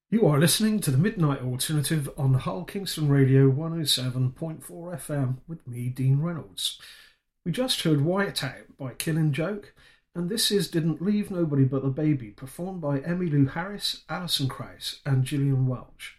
You are listening to the Midnight Alternative on Hull Kingston Radio 107.4 FM with me, Dean Reynolds. We just heard White Out by Killing Joke, and this is Didn't Leave Nobody But the Baby, performed by Emmylou Harris, Alison Krauss and Gillian Welch.